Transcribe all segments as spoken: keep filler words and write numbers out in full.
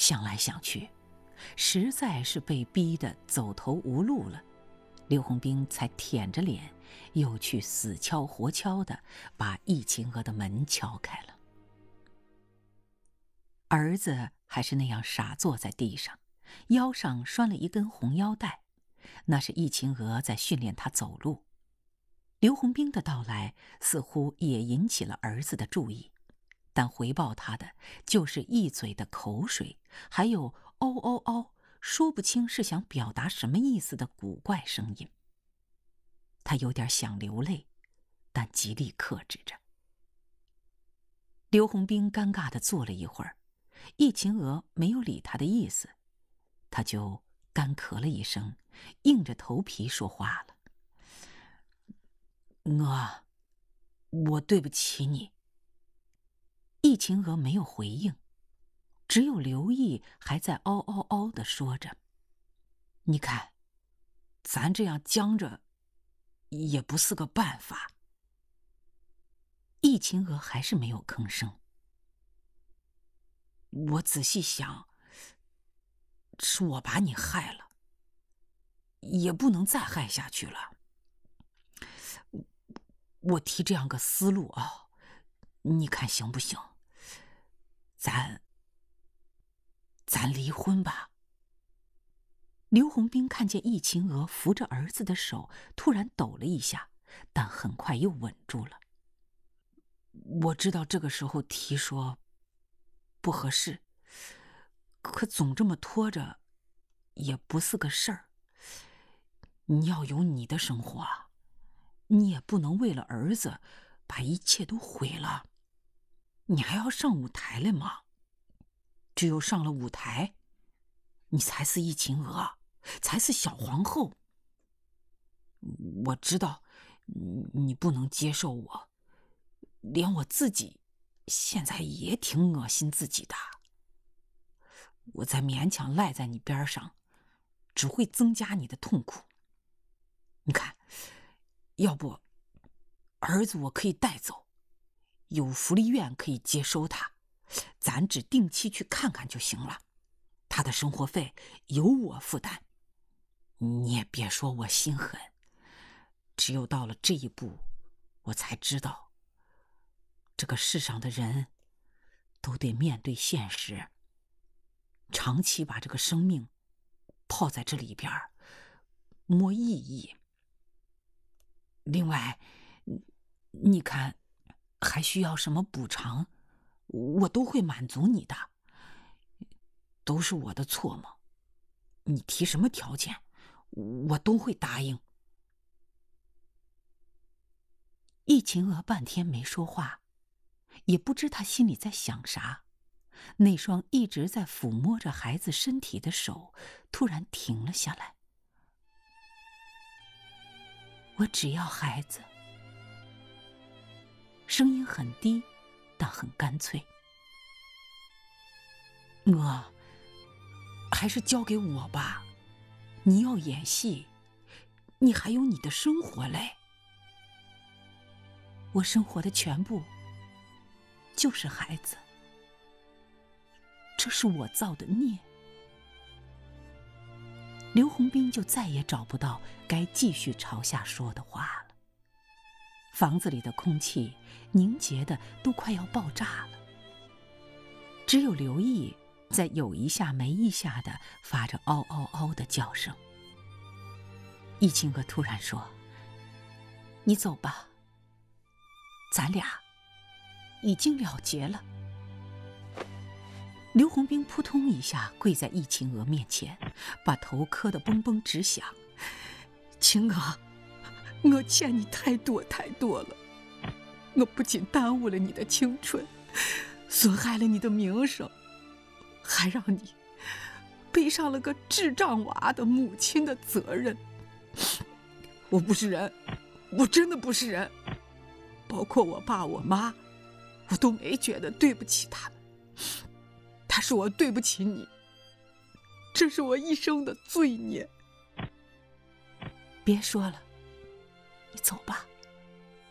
想来想去，实在是被逼得走投无路了，刘洪兵才舔着脸又去死敲活敲地把易秦娥的门敲开了。儿子还是那样傻坐在地上，腰上拴了一根红腰带，那是易秦娥在训练他走路。刘洪兵的到来似乎也引起了儿子的注意，但回报他的就是一嘴的口水，还有嗷嗷嗷说不清是想表达什么意思的古怪声音。他有点想流泪，但极力克制着。刘洪兵尴尬地坐了一会儿，易秦娥没有理他的意思，他就干咳了一声，硬着头皮说话了：“我，我对不起你。”易秦娥没有回应，只有刘毅还在嗷嗷嗷地说着：“你看，咱这样僵着，也不是个办法。”易秦娥还是没有吭声。我仔细想，是我把你害了，也不能再害下去了。我提这样个思路啊，你看行不行？咱，咱离婚吧。刘洪兵看见易秦娥扶着儿子的手突然抖了一下，但很快又稳住了。我知道这个时候提说不合适，可总这么拖着也不是个事儿。你要有你的生活啊，你也不能为了儿子把一切都毁了。你还要上舞台来吗？只有上了舞台，你才是易秦娥，才是小皇后。我知道你不能接受我，连我自己现在也挺恶心自己的。我再勉强赖在你边上，只会增加你的痛苦。你看，要不儿子我可以带走，有福利院可以接收他，咱只定期去看看就行了。他的生活费由我负担。你也别说我心狠，只有到了这一步，我才知道，这个世上的人都得面对现实。长期把这个生命泡在这里边，没意义。另外，你看还需要什么补偿，我都会满足你的。都是我的错吗？你提什么条件，我都会答应。易秦娥半天没说话，也不知她心里在想啥。那双一直在抚摸着孩子身体的手突然停了下来。我只要孩子。声音很低，但很干脆。我还是交给我吧，你要演戏，你还有你的生活嘞。我生活的全部就是孩子，这是我造的孽。刘洪兵就再也找不到该继续朝下说的话了。房子里的空气凝结的都快要爆炸了，只有刘毅在有一下没一下的发着嗷嗷嗷的叫声。易秦娥突然说：“你走吧，咱俩已经了结了。”刘洪兵扑通一下跪在易秦娥面前，把头磕得嘣嘣直响。秦娥，我欠你太多太多了，我不仅耽误了你的青春，损害了你的名声，还让你背上了个智障娃的母亲的责任。我不是人，我真的不是人，包括我爸我妈，我都没觉得对不起他们。但是我对不起你，这是我一生的罪孽。别说了，你走吧，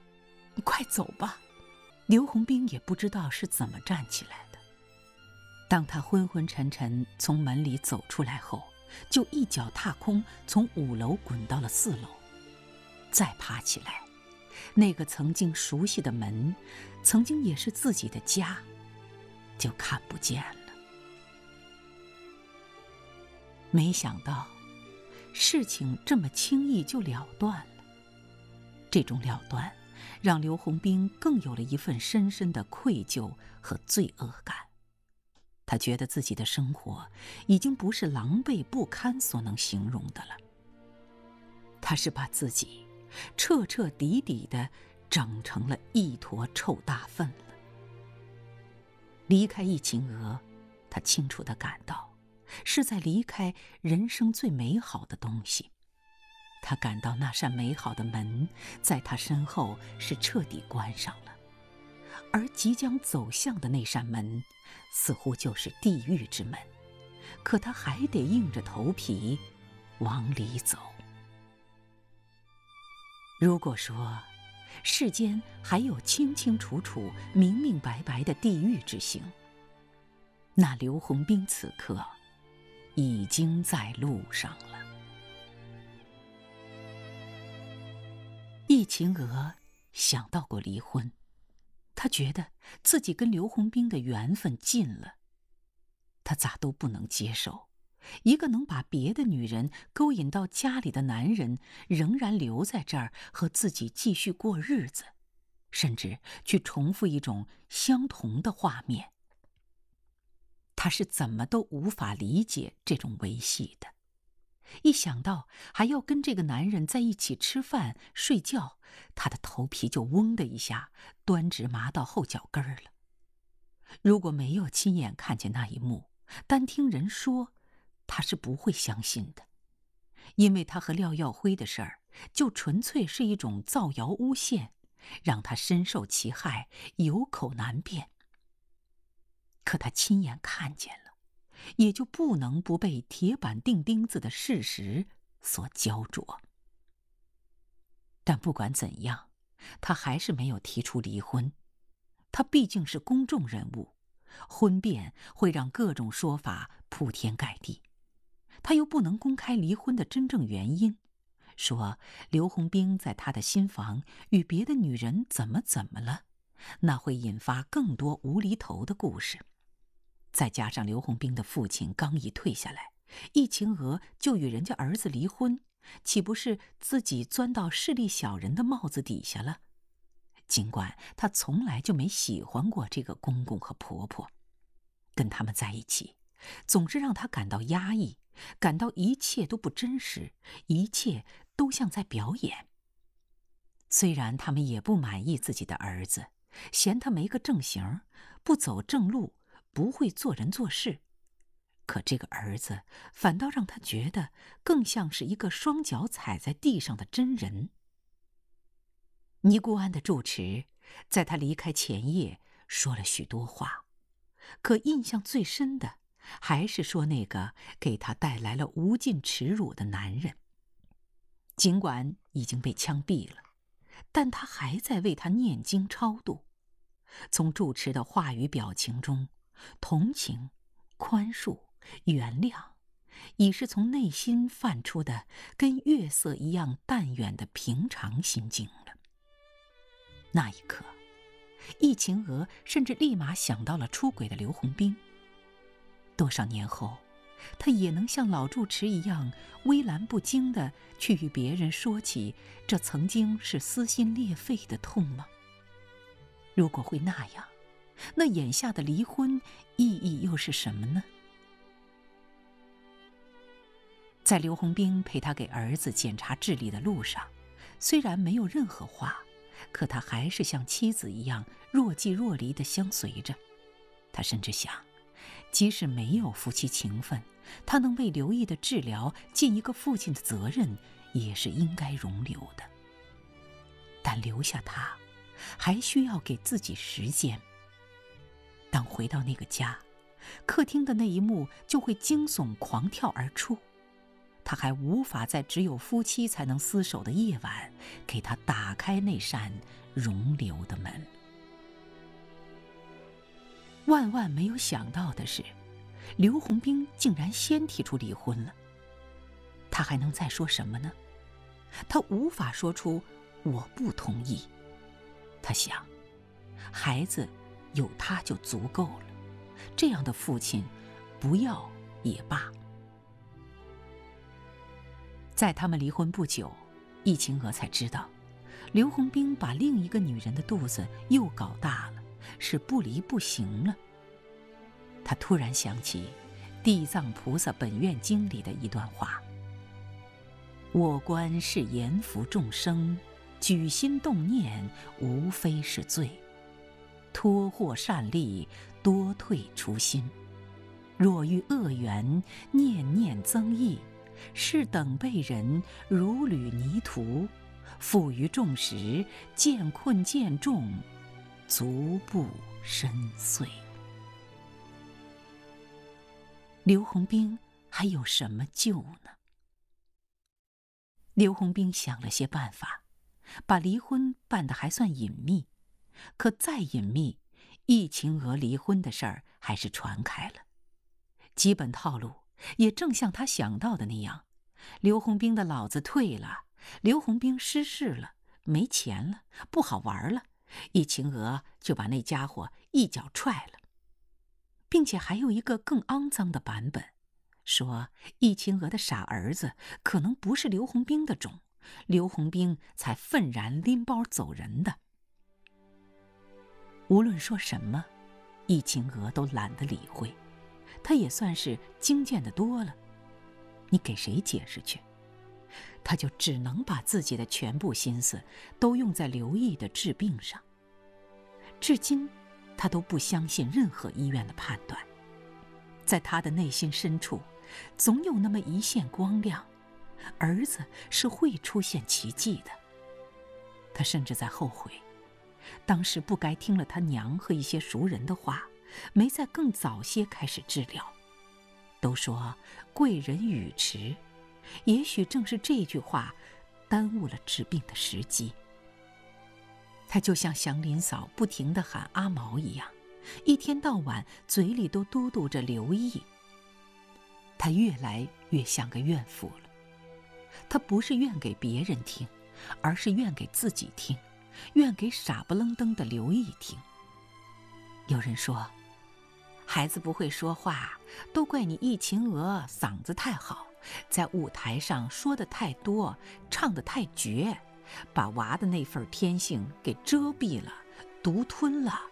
你快走吧。刘洪兵也不知道是怎么站起来的， 当他昏昏沉沉从门里走出来后，就一脚踏空从五楼滚到了四楼。再爬起来，那个曾经熟悉的门，曾经也是自己的家，就看不见了。没想到事情这么轻易就了断了。这种了断让刘洪兵更有了一份深深的愧疚和罪恶感。他觉得自己的生活已经不是狼狈不堪所能形容的了。他是把自己彻彻底底地整成了一坨臭大粪了。离开易秦娥，他清楚地感到是在离开人生最美好的东西。他感到那扇美好的门在他身后是彻底关上了，而即将走向的那扇门似乎就是地狱之门，可他还得硬着头皮往里走。如果说世间还有清清楚楚、明明白白的地狱之行，那刘洪兵此刻已经在路上了。易秦娥想到过离婚，她觉得自己跟刘洪兵的缘分尽了，她咋都不能接受一个能把别的女人勾引到家里的男人仍然留在这儿和自己继续过日子，甚至去重复一种相同的画面。她是怎么都无法理解这种维系的。一想到还要跟这个男人在一起吃饭睡觉，他的头皮就嗡的一下端直麻到后脚跟了。如果没有亲眼看见那一幕，单听人说，他是不会相信的。因为他和廖耀辉的事儿就纯粹是一种造谣诬陷，让他深受其害，有口难辩。可他亲眼看见了，也就不能不被铁板钉钉子的事实所焦灼。但不管怎样，他还是没有提出离婚。他毕竟是公众人物，婚变会让各种说法铺天盖地。他又不能公开离婚的真正原因，说刘洪兵在他的新房与别的女人怎么怎么了，那会引发更多无厘头的故事。再加上刘洪兵的父亲刚一退下来，易秦娥就与人家儿子离婚，岂不是自己钻到势利小人的帽子底下了？尽管她从来就没喜欢过这个公公和婆婆，跟他们在一起总是让她感到压抑，感到一切都不真实，一切都像在表演。虽然他们也不满意自己的儿子，嫌他没个正形，不走正路，不会做人做事，可这个儿子反倒让他觉得更像是一个双脚踩在地上的真人。尼姑庵的住持在他离开前夜说了许多话，可印象最深的还是说那个给他带来了无尽耻辱的男人。尽管已经被枪毙了，但他还在为他念经超度。从住持的话语表情中，同情、宽恕、原谅，已是从内心泛出的跟月色一样淡远的平常心境了。那一刻，易秦娥甚至立马想到了出轨的刘洪兵。多少年后，他也能像老住持一样微澜不惊地去与别人说起这曾经是撕心裂肺的痛吗？如果会那样，那眼下的离婚意义又是什么呢？在刘洪兵陪他给儿子检查智力的路上，虽然没有任何话，可他还是像妻子一样若即若离地相随着。他甚至想，即使没有夫妻情分，他能为刘毅的治疗尽一个父亲的责任，也是应该容留的。但留下他，还需要给自己时间。当回到那个家，客厅的那一幕就会惊悚狂跳而出。他还无法在只有夫妻才能厮守的夜晚，给他打开那扇容留的门。万万没有想到的是， 刘洪兵竟然先提出离婚了。他还能再说什么呢？他无法说出我不同意。他想，孩子有他就足够了，这样的父亲不要也罢。在他们离婚不久，易晴娥才知道，刘洪兵把另一个女人的肚子又搞大了，是不离不行了。他突然想起《地藏菩萨本愿经》里的一段话：我观是严福众生，举心动念无非是罪，托获善利，多退初心。若遇恶缘，念念增益，是等被人如履泥土，负于众时，见困见重，足不深邃。刘洪兵还有什么救呢？刘洪兵想了些办法，把离婚办得还算隐秘，可再隐秘，易晴娥离婚的事儿还是传开了。基本套路也正像他想到的那样，刘洪兵的老子退了，刘洪兵失势了，没钱了，不好玩了，易晴娥就把那家伙一脚踹了。并且还有一个更肮脏的版本，说易晴娥的傻儿子可能不是刘洪兵的种，刘洪兵才愤然拎包走人的。无论说什么，易晴娥都懒得理会，她也算是精见得多了。你给谁解释去？她就只能把自己的全部心思都用在刘毅的治病上。至今他都不相信任何医院的判断，在他的内心深处，总有那么一线光亮，儿子是会出现奇迹的。他甚至在后悔，当时不该听了他娘和一些熟人的话，没在更早些开始治疗。都说贵人语迟，也许正是这句话耽误了治病的时机。他就像祥林嫂不停地喊阿毛一样，一天到晚嘴里都嘟嘟着刘毅。他越来越像个怨妇了。他不是怨给别人听，而是怨给自己听，怨给傻不愣登的刘毅听。有人说，孩子不会说话，都怪你易晴娥嗓子太好，在舞台上说的太多，唱得太绝，把娃的那份天性给遮蔽了，独吞了。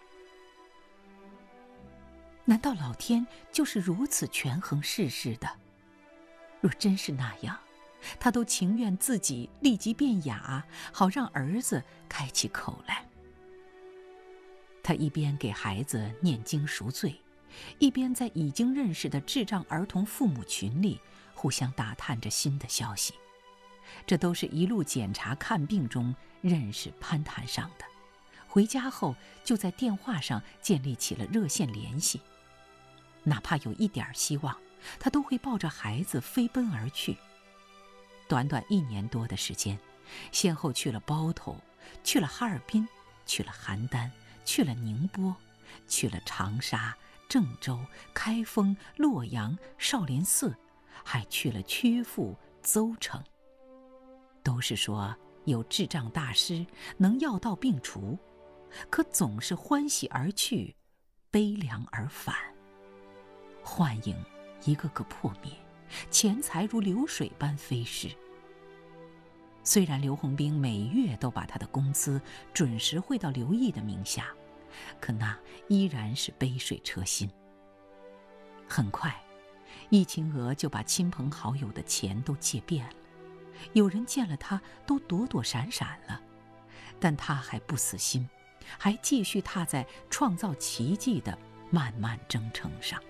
难道老天就是如此权衡世事的？若真是那样，他都情愿自己立即变哑，好让儿子开起口来。他一边给孩子念经赎罪，一边在已经认识的智障儿童父母群里互相打探着新的消息。这都是一路检查看病中认识攀谈上的，回家后就在电话上建立起了热线联系。哪怕有一点希望，他都会抱着孩子飞奔而去。短短一年多的时间，先后去了包头，去了哈尔滨，去了邯郸，去了宁波，去了长沙、郑州、开封、洛阳、少林寺，还去了曲阜、邹城。都是说有智障大师能药到病除，可总是欢喜而去，悲凉而返。幻影一个个破灭，钱财如流水般飞逝。虽然刘洪兵每月都把他的工资准时汇到刘毅的名下，可那依然是杯水车薪。很快，易晴娥就把亲朋好友的钱都借遍了，有人见了他都躲躲闪闪了，但他还不死心，还继续踏在创造奇迹的漫漫征程上。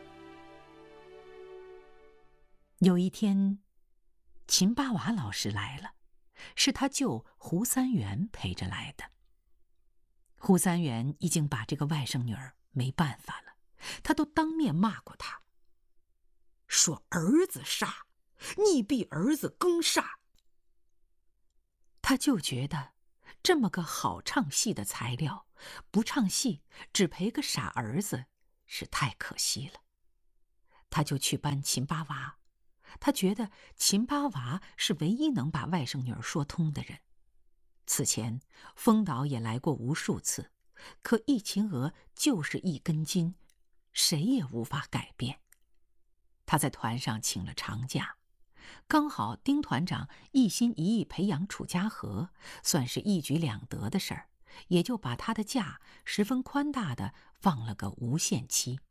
有一天，秦八娃老师来了，是他舅胡三元陪着来的。胡三元已经把这个外甥女儿没办法了，他都当面骂过她，说儿子傻，你比儿子更傻。他就觉得这么个好唱戏的材料，不唱戏只陪个傻儿子是太可惜了。 他就去搬秦八娃。他觉得秦八娃是唯一能把外甥女儿说通的人。此前，丰岛也来过无数次，可易秦娥就是一根筋，谁也无法改变。他在团上请了长假，刚好丁团长一心一意培养楚家和，算是一举两得的事儿，也就把他的假十分宽大的放了个无限期。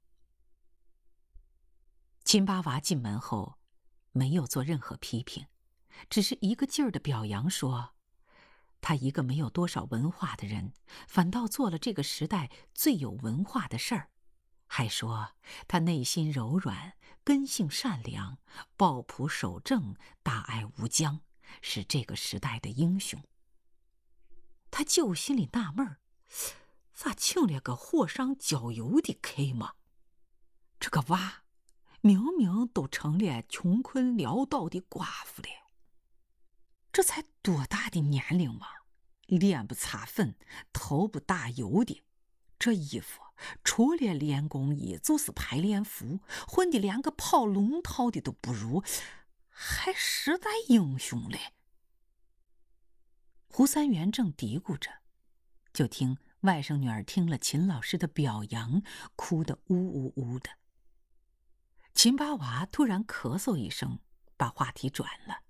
秦八娃进门后，没有做任何批评，只是一个劲儿的表扬说，他一个没有多少文化的人，反倒做了这个时代最有文化的事儿，还说他内心柔软，根性善良，抱朴守正，大爱无疆，是这个时代的英雄。他就心里纳闷儿，咋请了个火上浇油的客嘛？这个娃明明都成了穷困潦倒的寡妇了，这才多大的年龄嘛，脸不擦粉，头不打油的，这衣服除了练功衣就是排练服，混的连个跑龙套的都不如，还时代英雄嘞。胡三元正嘀咕着，就听外甥女儿听了秦老师的表扬，哭得呜呜呜的。秦八娃突然咳嗽一声，把话题转了。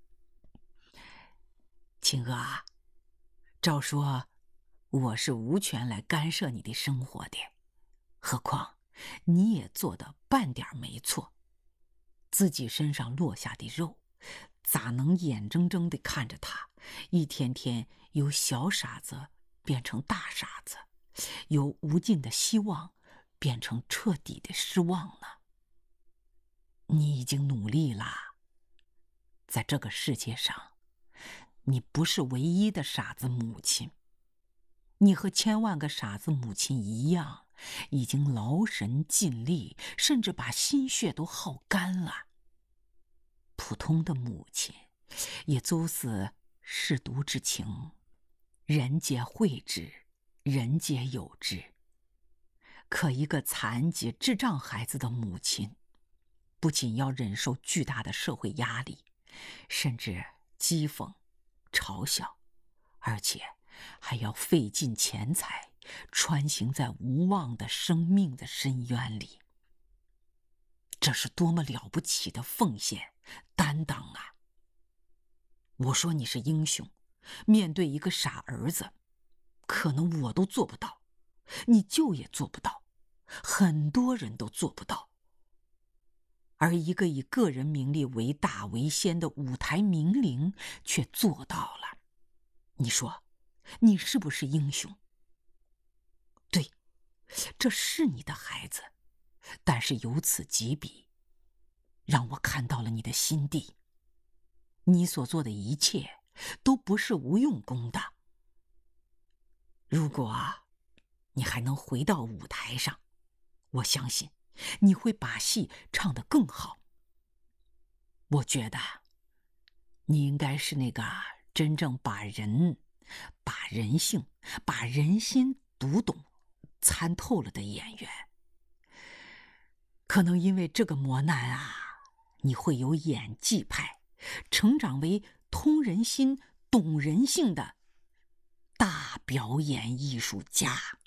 秦娥啊，照说我是无权来干涉你的生活的，何况你也做的半点没错，自己身上落下的肉，咋能眼睁睁地看着他一天天由小傻子变成大傻子，由无尽的希望变成彻底的失望呢？你已经努力啦，在这个世界上，你不是唯一的傻子母亲，你和千万个傻子母亲一样，已经劳神尽力，甚至把心血都耗干了。普通的母亲也就是舐犊之情，人皆会之，人皆有之。可一个残疾智障孩子的母亲，不仅要忍受巨大的社会压力，甚至讥讽、嘲笑，而且还要费尽钱财穿行在无望的生命的深渊里。这是多么了不起的奉献担当啊！我说你是英雄，面对一个傻儿子，可能我都做不到，你就也做不到，很多人都做不到。而一个以个人名利为大为先的舞台名伶却做到了。你说，你是不是英雄？对，这是你的孩子，但是由此及彼，让我看到了你的心地。你所做的一切都不是无用功的。如果你还能回到舞台上，我相信你会把戏唱得更好。我觉得你应该是那个真正把人、把人性、把人心读懂、参透了的演员。可能因为这个磨难啊，你会有演技派，成长为通人心、懂人性的大表演艺术家。